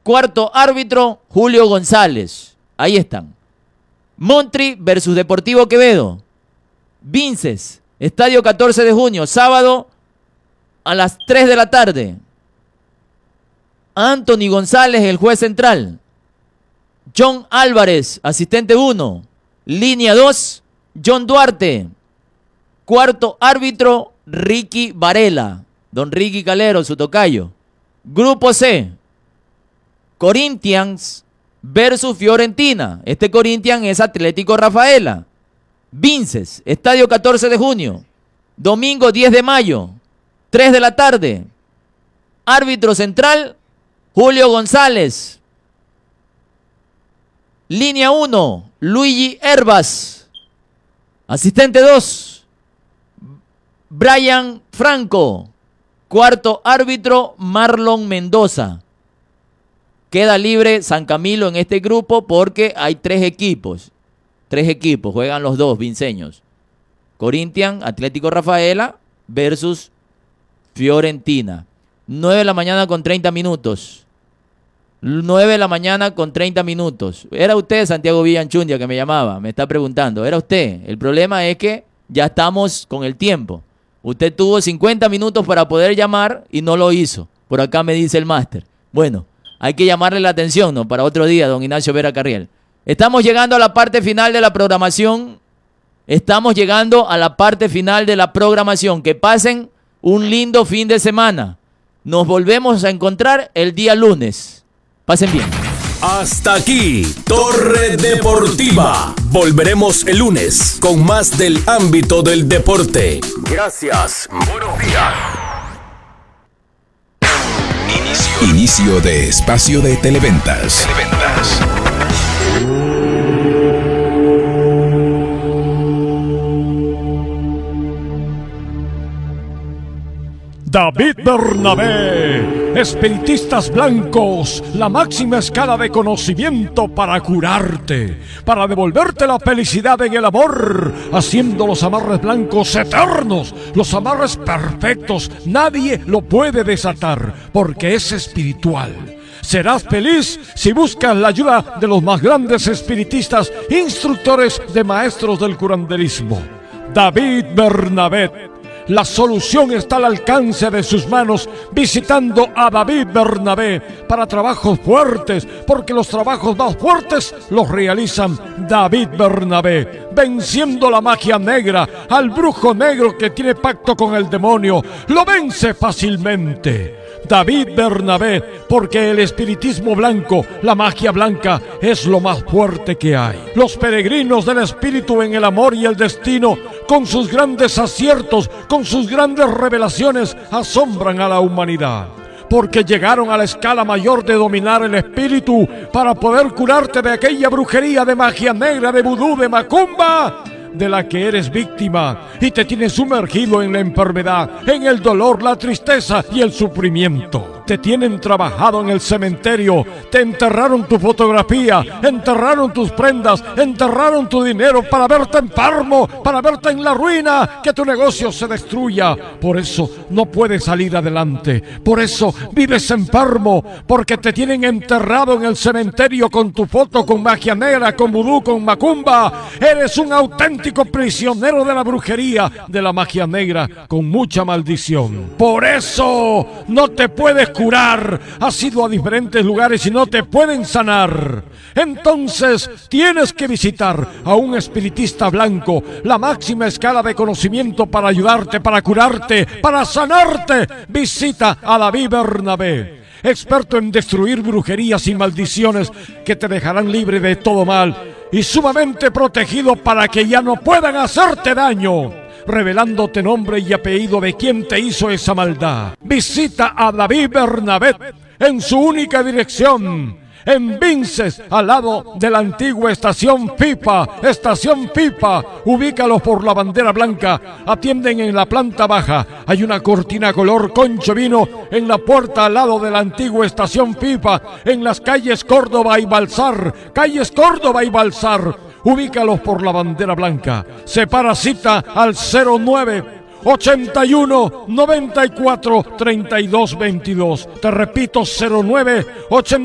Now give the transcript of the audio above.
Cuarto árbitro, Julio González. Ahí están. Montri versus Deportivo Quevedo. Vinces, Estadio 14 de junio, sábado a las 3 de la tarde. Anthony González, el juez central. John Álvarez, asistente 1. Línea 2, John Duarte. Cuarto árbitro, Ricky Varela. Don Ricky Calero, su tocayo. Grupo C, Corinthians versus Fiorentina. Este Corinthians es Atlético Rafaela. Vinces, Estadio 14 de junio. Domingo 10 de mayo, 3 de la tarde. Árbitro central, Julio González. Línea 1, Luigi Herbas. Asistente 2, Brian Franco. Cuarto árbitro, Marlon Mendoza. Queda libre San Camilo en este grupo porque hay 3 equipos. 3 equipos, juegan los 2 vinceños. Corinthians, Atlético Rafaela versus Fiorentina. 9 de la mañana con 30 minutos. 9 de la mañana con 30 minutos. Era usted, Santiago Villanchundia, que me llamaba, me está preguntando. Era usted. El problema es que ya estamos con el tiempo. Usted tuvo 50 minutos para poder llamar y no lo hizo. Por acá me dice el máster. Bueno, hay que llamarle la atención, ¿no? Para otro día, don Ignacio Vera Carriel. Estamos llegando a la parte final de la programación. Estamos llegando a la parte final de la programación. Que pasen un lindo fin de semana. Nos volvemos a encontrar el día lunes. Pasen bien. Hasta aquí, Torre Deportiva. Volveremos el lunes con más del ámbito del deporte. Gracias. Buenos días. Inicio de espacio de Televentas. David Bernabé, espiritistas blancos, la máxima escala de conocimiento para curarte, para devolverte la felicidad en el amor, haciendo los amarres blancos eternos, los amarres perfectos. Nadie lo puede desatar porque es espiritual. Serás feliz si buscas la ayuda de los más grandes espiritistas, instructores de maestros del curanderismo. David Bernabé. La solución está al alcance de sus manos visitando a David Bernabé para trabajos fuertes, porque los trabajos más fuertes los realizan David Bernabé, venciendo la magia negra, al brujo negro que tiene pacto con el demonio, lo vence fácilmente. David Bernabé, porque el espiritismo blanco, la magia blanca, es lo más fuerte que hay. Los peregrinos del espíritu en el amor y el destino, con sus grandes aciertos, con sus grandes revelaciones, asombran a la humanidad. Porque llegaron a la escala mayor de dominar el espíritu para poder curarte de aquella brujería, de magia negra, de vudú, de macumba, de la que eres víctima y te tienes sumergido en la enfermedad, en el dolor, la tristeza y el sufrimiento. Te tienen trabajado en el cementerio, te enterraron tu fotografía, enterraron tus prendas, enterraron tu dinero para verte enfermo, para verte en la ruina, que tu negocio se destruya. Por eso no puedes salir adelante, por eso vives enfermo, porque te tienen enterrado en el cementerio con tu foto, con magia negra, con vudú, con macumba. Eres un auténtico prisionero de la brujería, de la magia negra, con mucha maldición. Por eso no te puedes curar. Has ido a diferentes lugares y no te pueden sanar. Entonces tienes que visitar a un espiritista blanco, la máxima escala de conocimiento para ayudarte, para curarte, para sanarte. Visita a David Bernabé, experto en destruir brujerías y maldiciones que te dejarán libre de todo mal y sumamente protegido para que ya no puedan hacerte daño, revelándote nombre y apellido de quien te hizo esa maldad. Visita a David Bernabé en su única dirección, en Vinces, al lado de la antigua estación FIFA. Ubícalos por la bandera blanca. Atienden en la planta baja. Hay una cortina color concho vino en la puerta al lado de la antigua estación FIFA, en las calles Córdoba y Balsar. Ubícalos por la bandera blanca. Separa cita al 09 81 94 32 22. Te repito, 09 81